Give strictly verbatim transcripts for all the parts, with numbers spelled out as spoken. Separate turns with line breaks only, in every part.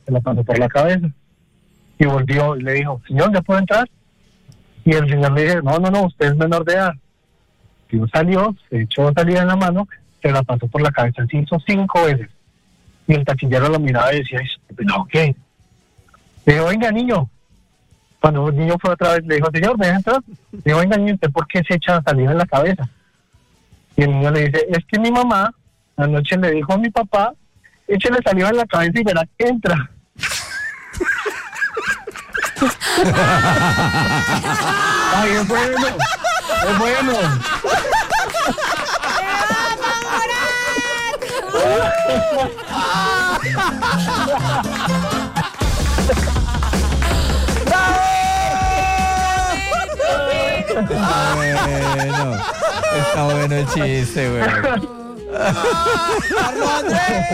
se la pasó por la cabeza. Y volvió y le dijo, señor, ¿ya puedo entrar? Y el señor le dijo, no, no, no, usted es menor de edad. Y salió, se echó salida en la mano, se la pasó por la cabeza, así hizo cinco veces. Y el taquillero lo miraba y decía, ¿no qué? Le dijo, venga, niño. Cuando el niño fue otra vez, le dijo, señor, ¿me deja entrar? Le dijo, venga, niño, ¿usted por qué se echa salida en la cabeza? Y el niño le dice, es que mi mamá anoche le dijo a mi papá, échale saliva en la cabeza y verá que entra. Ay, es bueno, es bueno.
Está bueno, está bueno el chiste, güey.
¡Carlos Andrés!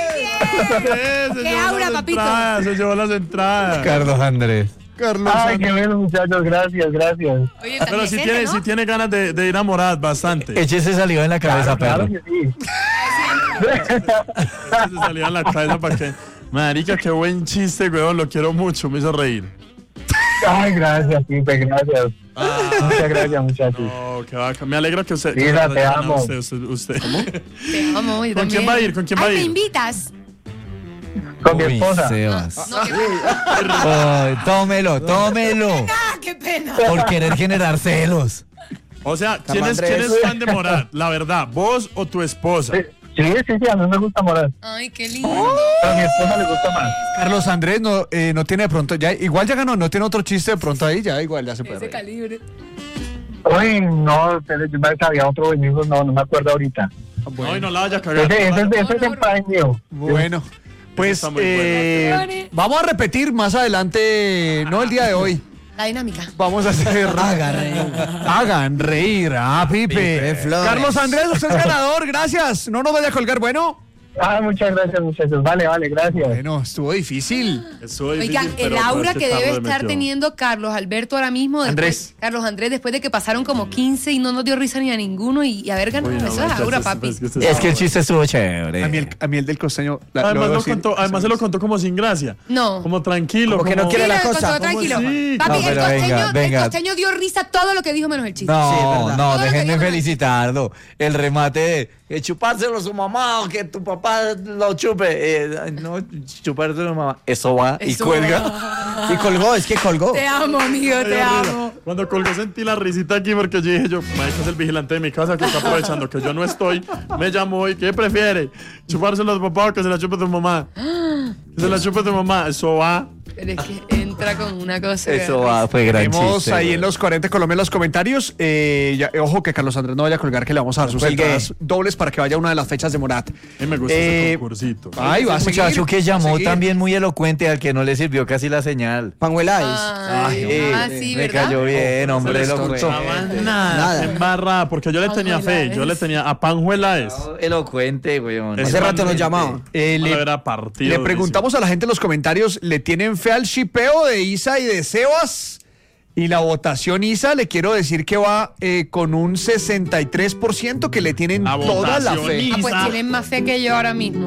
¡Qué aura, papito!
Entradas, se llevó las entradas.
Carlos Andrés.
Carlos
Ay,
Andrés.
qué bueno, muchachos, gracias, gracias.
Oye,
Pero si tiene,
¿no?
si tiene ganas de, de ir a Morad, bastante.
Échese saliva en la cabeza,
Claro,
perro.
claro que sí.
Se salía en la cabeza para que... Marica, qué buen chiste, weón, lo quiero mucho, me hizo reír.
Ay, gracias, Pipe, gracias.
Ah,
Muchas gracias, muchachos.
no, qué vaca. Me alegra que usted...
Mira,
que
te
haya
amo.
Usted, usted, usted.
Te amo, yo
¿Con quién
también.
va a ir? ¿Con quién va a
Ay,
ir?
¿me invitas?
Con mi
Uy,
esposa.
Sebas.
No, qué
Ay, tómelo, tómelo.
pena, qué pena.
Por querer generar celos.
O sea, ¿quién es, ¿quién es fan de Morad? La verdad, ¿vos o tu esposa?
Sí, sí, sí, sí, a mí me gusta Morad.
Ay, qué lindo.
Pero a mi esposa le gusta más.
Carlos Andrés no, eh, no tiene de pronto, ya igual ya ganó, no tiene otro chiste de pronto ahí, ya igual ya se puede
Ese
reír.
calibre.
Uy, no, pero yo me sabía otro venido, no, no me acuerdo ahorita.
No, y no la vaya a cagar.
Ese, ese, ese,
no,
ese es
no,
el pan mío.
Bueno, pues
está muy
eh,
bueno.
vamos a repetir más adelante, no el día de hoy.
La dinámica.
Vamos a hacer.
Hagan reír.
Hagan reír a Pipe.
Pipe Flores.
Carlos Andrés, usted es ganador, gracias. No nos vaya a colgar, bueno.
Ah, muchas gracias, muchachos. Vale, vale, gracias.
Bueno, estuvo difícil.
Estuvo difícil,
Oigan,
pero-
el
pero
aura
es
que
Carlos
debe
le
estar
metió.
teniendo Carlos Alberto ahora mismo. después-
Andrés.
Carlos Andrés, después de que pasaron como quince y no nos dio risa ni a ninguno y, y haber ganado.
Uy, no,
Eso es
muchachos,
aura,
pues,
papi.
que usted
Es que
sabe.
el chiste estuvo chévere.
A mí el, a mí el del costeño. la- lo
Además,
debo
lo
decir.
contó, además se lo contó como sin gracia.
No.
Como tranquilo.
Como que no quiere
Sí,
la
lo
cosa.
contó tranquilo.
sí?
Papi,
No,
el,
pero
costeño,
venga, venga.
el costeño dio risa todo lo que dijo menos el chiste.
No,
Sí, es verdad.
no,
Todo lo que
déjenme
dijo no-
felicitarlo. El remate de que chupárselo a su mamá o que tu papá lo chupe. Eh, ay, no, chupárselo a su mamá. Eso va y
Eso
cuelga.
va.
Y colgó, es que colgó.
Te amo, amigo,
Ay,
te
amiga,
amo.
Cuando colgó sentí la risita aquí porque yo dije yo, Mike es el vigilante de mi casa que está aprovechando que yo no estoy. Me llamó y ¿qué prefiere? ¿Chupárselo a tu papá o que se la chupe tu mamá? Que se la chupe tu mamá. Eso va.
Pero es que entra con una cosa. que
Eso
da
va,
risa.
fue gran
Tenemos
chiste.
ahí
güey.
en los cuarenta Colombia en los comentarios. Eh, ya- eh, ojo que Carlos Andrés no vaya a colgar, que le vamos a dar sus
Cuelgue.
entradas dobles para que vaya a una de las fechas de Morat.
A mí me gusta
Eh,
ese concursito.
Ahí va a
Ese
seguir.
muchacho que
va a
llamó
seguir.
también muy elocuente al que no le sirvió casi la señal.
Panueláis.
Ay,
Eh,
ah, sí,
me
¿verdad?
cayó bien, hombre,
les
elocuente.
contó.
Nada,
Nada.
embarrada, porque yo le tenía fe,
Panjuelaes.
yo le tenía a Panjuelaes.
Elocuente, weón.
Es-
Hace rato nos llamaba.
Eh,
No
le,
le verá partido
le
durísimo.
preguntamos a la gente en los comentarios, ¿le tienen fe al shipeo de Isa y de Sebas? Y la votación Isa, le quiero decir que va eh, con un sesenta y tres por ciento que le tienen
La
toda la
votación
fe.
Isa.
Ah, pues tienen más fe que yo ahora mismo.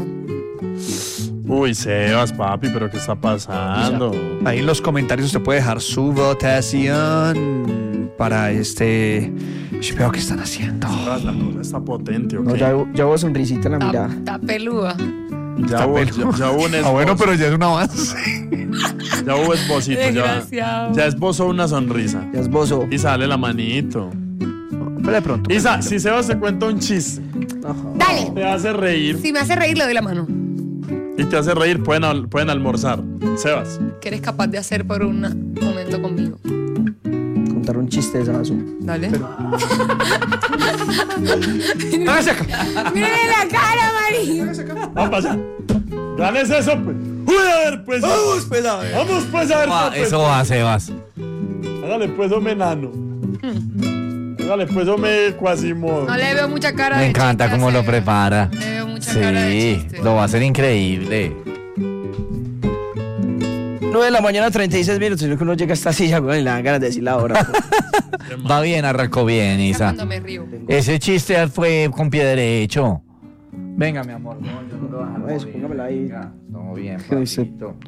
Uy, Sebas, papi, pero ¿qué está pasando?
Ahí en los comentarios usted puede dejar su votación para este shipeo que están haciendo.
La cosa está potente, ¿ok?
No, ya, hubo- ya hubo sonrisita en la
Está,
mirada.
está pelúa.
Ya hubo, ya, ya hubo un
Ah, bueno,
esbozo,
pero ya es un avance.
ya hubo esbocito, ya,
Desgraciado.
ya esbozó una sonrisa.
Ya esbozo.
Y sale la manito.
Pero de pronto.
Isa, si Sebas te cuenta un chiste,
Dale.
te hace reír
Si me hace reír, le doy la mano.
y te hace reír, pueden, al- pueden almorzar. Sebas.
¿Qué eres capaz de hacer por un momento conmigo?
Contar un chiste de Sabasu.
Dale.
Hágase acá.
Mírale la cara, María.
Vamos para allá. Ganes eso, pues. Uy, a ver, pues. Vamos,
pues, a ver.
Vamos, pues, a ver.
Ah,
pues.
eso va, Sebas.
Hágale, pues, hombre enano. Hágale, pues, hombre Quasimodo.
No le veo mucha cara
Me
de
encanta
chiste a
cómo lo
Sebas.
prepara.
Le veo mucha cara de
Sí,
chiste.
lo va a hacer increíble.
nueve de la mañana, treinta y seis minutos. Yo creo que uno llega a esta silla, güey, y le dan ganas de decir la hora.
Va bien, arrancó bien,
Mira
Isa.
cuando me río.
Ese chiste fue con pie derecho. Venga, mi amor. No, yo no lo voy a dejar
Eso,
morir.
póngamela ahí.
Venga, todo bien,
¿Qué dice?
papito.